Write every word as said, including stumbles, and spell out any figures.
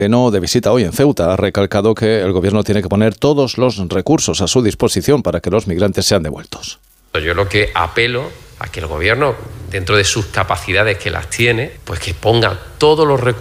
de visita hoy en Ceuta, ha recalcado que el gobierno tiene que poner todos los recursos a su disposición para que los migrantes sean devueltos. Yo lo que apelo a que el gobierno, dentro de sus capacidades que las tiene, pues que ponga todos los recursos